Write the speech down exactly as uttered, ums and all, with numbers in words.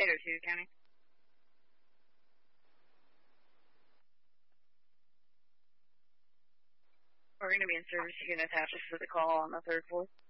eight oh two, County. We're going to be in service. You can attach us to the call on the third floor.